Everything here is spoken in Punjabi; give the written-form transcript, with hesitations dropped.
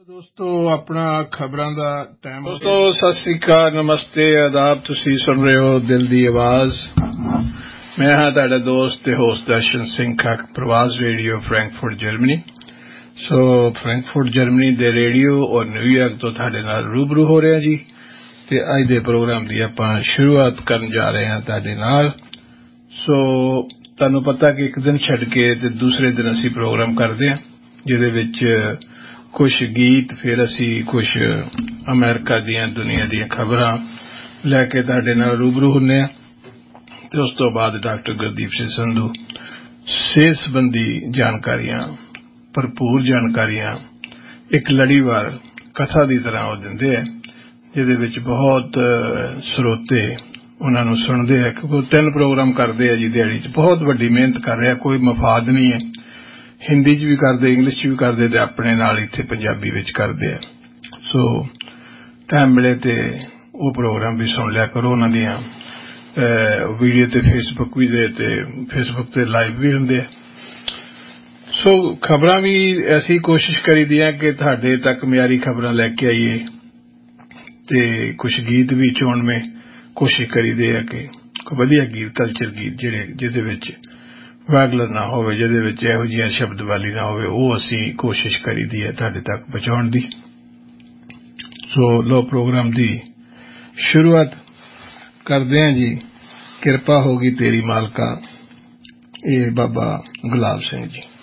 ਦੋਸਤੋ ਆਪਣਾ ਖਬਰਾਂ ਦਾ ਟਾਈਮ ਦੋਸਤੋ ਸਤਿ ਸ੍ਰੀ ਅਕਾਲ ਨਮਸਤੇ ਆਦਾਬ ਤੁਸੀਂ ਸੁਣ ਰਹੇ ਹੋ ਦਿਲ ਦੀ ਆਵਾਜ਼ ਮੈਂ ਹਾਂ ਤੁਹਾਡਾ ਦੋਸਤ ਤੇ ਹੋਸਟ ਦਰਸ਼ਨ ਸਿੰਘ ਖੱਕ ਪ੍ਰਵਾਸ ਰੇਡੀਓ ਫਰੈਂਕਫਰਟ ਜਰਮਨੀ ਸੋ ਫਰੈਂਕਫਰਟ ਜਰਮਨੀ ਦੇ ਰੇਡੀਓ ਔਰ ਨਿਊਯਾਰਕ ਤੋਂ ਤੁਹਾਡੇ ਨਾਲ ਰੂਬਰੂ ਹੋ ਰਹੇ ਹਾਂ ਜੀ ਤੇ ਅੱਜ ਦੇ ਪ੍ਰੋਗਰਾਮ ਦੀ ਆਪਾਂ ਸ਼ੁਰੂਆਤ ਕਰਨ ਜਾ ਰਹੇ ਹਾਂ ਤੁਹਾਡੇ ਨਾਲ ਸੋ ਤੁਹਾਨੂੰ ਪਤਾ ਕਿ ਇੱਕ ਦਿਨ ਛੱਡ ਕੇ ਤੇ ਦੂਸਰੇ ਦਿਨ ਅਸੀਂ ਪ੍ਰੋਗਰਾਮ ਕਰਦੇ ਹਾਂ ਜਿਹਦੇ ਵਿੱਚ ਕੁਝ ਗੀਤ ਫਿਰ ਅਸੀਂ ਕੁਝ ਅਮਰੀਕਾ ਦੀਆਂ ਦੁਨੀਆ ਦੀਆਂ ਖਬਰਾਂ ਲੈ ਕੇ ਤੁਹਾਡੇ ਨਾਲ ਰੂਬਰੂ ਹੁੰਦੇ ਹਾਂ ਤੇ ਉਸ ਤੋਂ ਬਾਅਦ ਡਾਕਟਰ ਗੁਰਦੀਪ ਸਿੰਘ ਸੰਧੂ ਸਿਹਤ ਸੰਬੰਧੀ ਜਾਣਕਾਰੀਆਂ ਭਰਪੂਰ ਜਾਣਕਾਰੀਆਂ ਇੱਕ ਲੜੀਵਾਰ ਕਥਾ ਦੀ ਤਰ੍ਹਾਂ ਉਹ ਦਿੰਦੇ ਹੈ ਜਿਹਦੇ ਵਿੱਚ ਬਹੁਤ ਸਰੋਤੇ ਉਹਨਾਂ ਨੂੰ ਸੁਣਦੇ ਹੈ ਕਿਉਂਕਿ ਉਹ 3 ਪ੍ਰੋਗਰਾਮ ਕਰਦੇ ਆ ਜੀ ਦਿਹਾੜੀ 'ਚ ਬਹੁਤ ਵੱਡੀ ਮਿਹਨਤ ਕਰ ਰਿਹਾ ਕੋਈ ਮਫਾਦ ਨਹੀਂ ਹੈ ਹਿੰਦੀ 'ਚ ਵੀ ਕਰਦੇ ਇੰਗਲਿਸ਼ 'ਚ ਵੀ ਕਰਦੇ ਤੇ ਆਪਣੇ ਨਾਲ ਇੱਥੇ ਪੰਜਾਬੀ ਵਿੱਚ ਕਰਦੇ ਆ ਸੋ ਟਾਈਮ ਮਿਲੇ ਤੇ ਉਹ ਪ੍ਰੋਗਰਾਮ ਵੀ ਸੁਣ ਲਿਆ ਕਰੋ ਉਹਨਾਂ ਦੀਆਂ ਵੀਡੀਓ ਤੇ ਫੇਸਬੁੱਕ ਵੀ ਦੇ ਤੇ ਫੇਸਬੁੱਕ ਤੇ ਲਾਈਵ ਵੀ ਹੁੰਦੇ ਆ ਸੋ ਖਬਰਾਂ ਵੀ ਅਸੀਂ ਕੋਸ਼ਿਸ਼ ਕਰੀਦੀ ਆ ਕਿ ਤੁਹਾਡੇ ਤੱਕ ਮਿਆਰੀ ਖਬਰਾਂ ਲੈ ਕੇ ਆਈਏ ਤੇ ਕੁਝ ਗੀਤ ਵੀ ਚੁਣਵੇਂ ਕੋਸ਼ਿਸ਼ ਕਰੀਦੇ ਆ ਕਿ ਵਧੀਆ ਗੀਤ ਕਲਚਰ ਗੀਤ ਜਿਹਦੇ ਵਿੱਚ ਵਾਗਲਰ ਨਾ ਹੋਵੇ ਜਿਹਦੇ ਵਿੱਚ ਇਹੋ ਜਿਹੀਆਂ ਸ਼ਬਦਵਾਲੀ ਨਾ ਹੋਵੇ ਉਹ ਅਸੀਂ ਕੋਸ਼ਿਸ਼ ਕਰੀਦੀ ਹੈ ਤੁਹਾਡੇ ਤੱਕ ਪਹੁੰਚਾਉਣ ਦੀ ਸੋ ਲੋ ਪ੍ਰੋਗਰਾਮ ਦੀ ਸ਼ੁਰੂਆਤ ਕਰਦੇ ਹਾਂ ਜੀ ਕਿਰਪਾ ਹੋਗੀ ਤੇਰੀ ਮਾਲਕਾ ਇਹ ਬਾਬਾ ਗੁਲਾਬ ਸਿੰਘ ਜੀ